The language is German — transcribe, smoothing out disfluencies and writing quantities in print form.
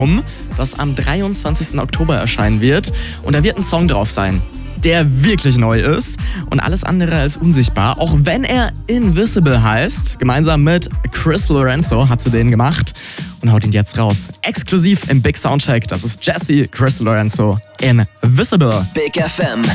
das am 23. Oktober erscheinen wird. Und da wird ein Song drauf sein, der wirklich neu ist und alles andere als unsichtbar, auch wenn er Invisible heißt. Gemeinsam mit Chris Lorenzo hat sie den gemacht und haut ihn jetzt raus. Exklusiv im Big Soundcheck, das ist Jessie, Chris Lorenzo, Invisible. Big FM.